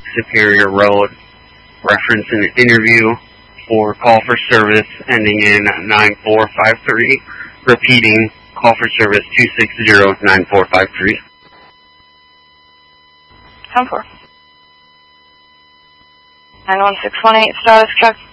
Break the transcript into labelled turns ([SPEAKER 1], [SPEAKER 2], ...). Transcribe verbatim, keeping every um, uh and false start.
[SPEAKER 1] Superior Road. Reference an interview or call for service ending in nine four five three. Repeating, call for service two six zero nine four five three.
[SPEAKER 2] ten four. nine one six one eight, status check.